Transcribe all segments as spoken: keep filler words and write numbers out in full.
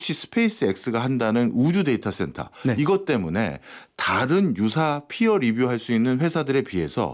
혹시 스페이스X가 한다는 우주 데이터 센터 네. 이것 때문에 다른 유사 피어 리뷰할 수 있는 회사들에 비해서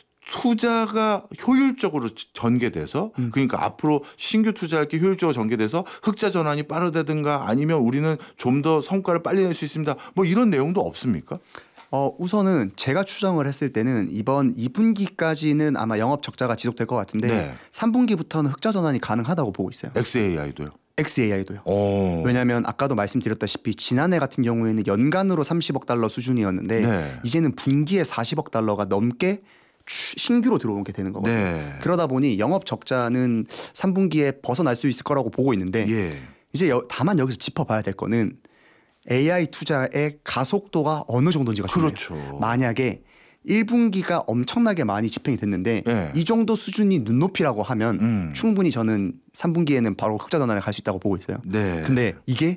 투자가 효율적으로 전개돼서 음. 그러니까 앞으로 신규 투자할 게 효율적으로 전개돼서 흑자 전환이 빠르다든가 아니면 우리는 좀 더 성과를 빨리 낼 수 있습니다. 뭐 이런 내용도 없습니까? 어, 우선은 제가 추정을 했을 때는 이번 이 분기까지는 아마 영업 적자가 지속될 것 같은데 네. 삼 분기부터는 흑자 전환이 가능하다고 보고 있어요. 엑스에이아이도요. 엑스에이아이도요. 오. 왜냐하면 아까도 말씀드렸다시피 지난해 같은 경우에는 연간으로 삼십억 달러 수준이었는데 네. 이제는 분기에 사십억 달러가 넘게 추- 신규로 들어오게 되는 거거든요. 네. 그러다 보니 영업 적자는 삼 분기에 벗어날 수 있을 거라고 보고 있는데 예. 이제 여, 다만 여기서 짚어봐야 될 거는 에이아이 투자의 가속도가 어느 정도인지가 중요해요. 그렇죠. 만약에 일 분기가 엄청나게 많이 집행이 됐는데 예. 이 정도 수준이 눈높이라고 하면 음. 충분히 저는 삼 분기에는 바로 흑자 전환을 갈 수 있다고 보고 있어요. 네. 근데 이게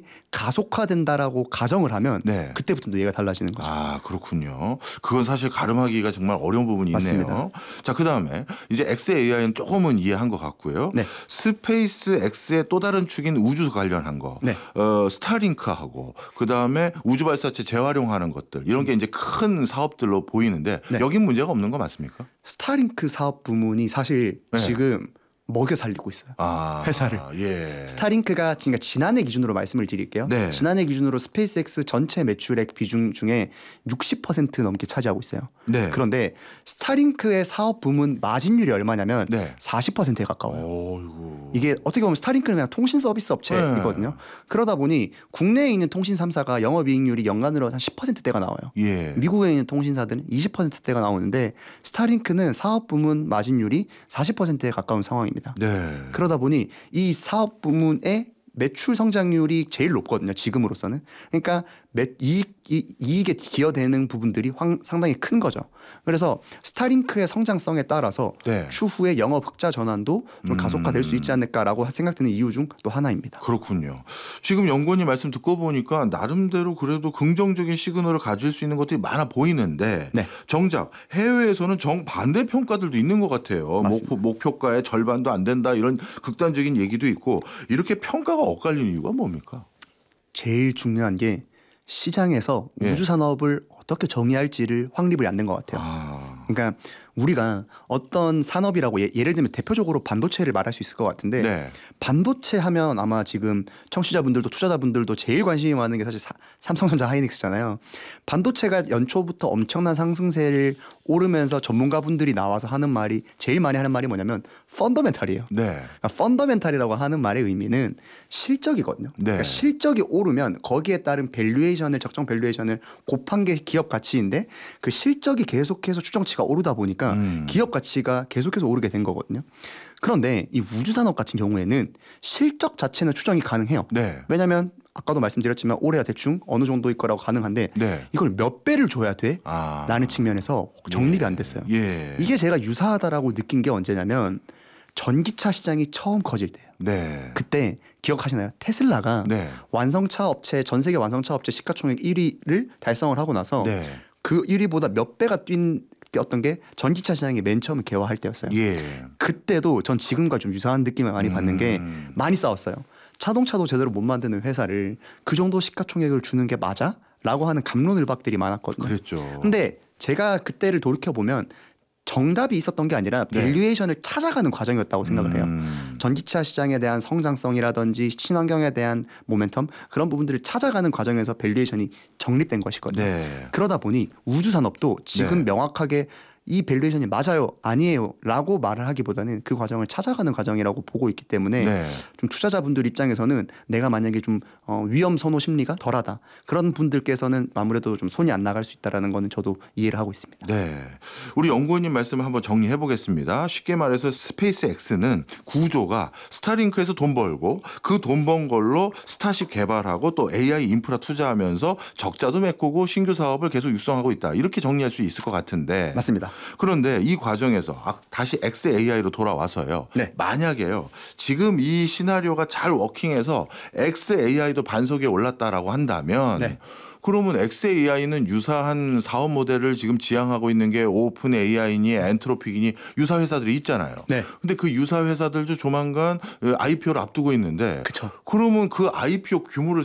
가속화된다라고 가정을 하면 네. 그때부터 또 얘가 달라지는 거죠. 아, 그렇군요. 그건 사실 가름하기가 정말 어려운 부분이 있네요. 맞습니다. 자, 그다음에 이제 엑스에이아이는 조금은 이해한 것 같고요. 네. 스페이스 X의 또 다른 축인 우주 관련한 거. 네. 어, 스타링크하고 그다음에 우주 발사체 재활용하는 것들. 이런 게 이제 큰 사업들로 보이는데 네. 여긴 문제가 없는 거 맞습니까? 스타링크 사업 부문이 사실 네. 지금 먹여 살리고 있어요. 아, 회사를. 예. 스타링크가 그러니까 지난해 기준으로 말씀을 드릴게요. 네. 지난해 기준으로 스페이스X 전체 매출액 비중 중에 육십 퍼센트 넘게 차지하고 있어요. 네. 그런데 스타링크의 사업 부문 마진율이 얼마냐면 네. 사십 퍼센트에 가까워요. 어이구. 이게 어떻게 보면 스타링크는 그냥 통신 서비스 업체이거든요. 네. 그러다 보니 국내에 있는 통신 삼 사가 영업이익률이 연간으로 한 십 퍼센트대가 나와요. 예. 미국에 있는 통신사들은 이십 퍼센트대가 나오는데 스타링크는 사업 부문 마진율이 사십 퍼센트에 가까운 상황입니다. 네. 그러다 보니 이 사업 부문의 매출 성장률이 제일 높거든요. 지금으로서는. 그러니까 매, 이익, 이, 이익에 기여되는 부분들이 황, 상당히 큰 거죠. 그래서 스타링크의 성장성에 따라서 네. 추후에 영업 흑자 전환도 좀 음. 가속화될 수 있지 않을까라고 생각되는 이유 중 또 하나입니다. 그렇군요. 지금 연구원님 말씀 듣고 보니까 나름대로 그래도 긍정적인 시그널을 가질 수 있는 것들이 많아 보이는데 네. 정작 해외에서는 정반대 평가들도 있는 것 같아요. 맞습니다. 목표, 목표가의 절반도 안 된다 이런 극단적인 얘기도 있고 이렇게 평가가 엇갈리는 이유가 뭡니까? 제일 중요한 게 시장에서 예. 우주 산업을 어떻게 정의할지를 확립을 안 된 것 같아요. 아, 그러니까 우리가 어떤 산업이라고 예, 예를 들면 대표적으로 반도체를 말할 수 있을 것 같은데 네. 반도체 하면 아마 지금 청취자분들도 투자자분들도 제일 관심이 많은 게 사실 사, 삼성전자 하이닉스잖아요. 반도체가 연초부터 엄청난 상승세를 오르면서 전문가분들이 나와서 하는 말이 제일 많이 하는 말이 뭐냐면 펀더멘탈이에요. 네. 그러니까 펀더멘탈이라고 하는 말의 의미는 실적이거든요. 네. 그러니까 실적이 오르면 거기에 따른 밸류에이션을 적정 밸류에이션을 곱한 게 기업 가치인데 그 실적이 계속해서 추정치가 오르다 보니까 음. 기업 가치가 계속해서 오르게 된 거거든요. 그런데 이 우주 산업 같은 경우에는 실적 자체는 추정이 가능해요. 네. 왜냐하면 아까도 말씀드렸지만 올해야 대충 어느 정도일 거라고 가능한데 네. 이걸 몇 배를 줘야 돼? 아. 라는 측면에서 정리가 안 됐어요. 예. 이게 제가 유사하다라고 느낀 게 언제냐면 전기차 시장이 처음 커질 때예요. 네. 그때 기억하시나요? 테슬라가 네. 완성차 업체 전 세계 완성차 업체 시가총액 일 위를 달성을 하고 나서 네. 그 일 위보다 몇 배가 뛴 어떤 게 전기차 시장이 맨 처음 개화할 때였어요. 예. 그때도 전 지금과 좀 유사한 느낌을 많이 받는 게 음. 많이 싸웠어요. 자동차도 제대로 못 만드는 회사를 그 정도 시가총액을 주는 게 맞아? 라고 하는 갑론을박들이 많았거든요. 그랬죠. 근데 제가 그때를 돌이켜 보면 정답이 있었던 게 아니라 네. 밸류에이션을 찾아가는 과정이었다고 생각을 해요. 음. 전기차 시장에 대한 성장성이라든지 친환경에 대한 모멘텀 그런 부분들을 찾아가는 과정에서 밸류에이션이 정립된 것이거든요. 네. 그러다 보니 우주 산업도 지금 네. 명확하게 이 밸류에이션이 맞아요, 아니에요 라고 말을 하기보다는 그 과정을 찾아가는 과정이라고 보고 있기 때문에 네. 좀 투자자분들 입장에서는 내가 만약에 좀 어, 위험 선호 심리가 덜하다 그런 분들께서는 아무래도 좀 손이 안 나갈 수 있다라는 거는 저도 이해를 하고 있습니다. 네. 우리 연구원님 말씀을 한번 정리해 보겠습니다. 쉽게 말해서 스페이스X는 구조가 스타링크에서 돈 벌고 그 돈 번 걸로 스타쉽 개발하고 또 에이아이 인프라 투자하면서 적자도 메꾸고 신규 사업을 계속 육성하고 있다. 이렇게 정리할 수 있을 것 같은데. 맞습니다. 그런데 이 과정에서 아, 다시 엑스에이아이로 돌아와서요. 네. 만약에요. 지금 이 시나리오가 잘 워킹해서 엑스에이아이도 반석에 올랐다라고 한다면 네. 그러면 엑스에이아이는 유사한 사업 모델을 지금 지향하고 있는 게 오픈 에이아이니 엔트로픽이니 유사 회사들이 있잖아요. 네. 근데 그 유사 회사들도 조만간 아이피오를 앞두고 있는데 그쵸. 그러면 그 아이피오 규모를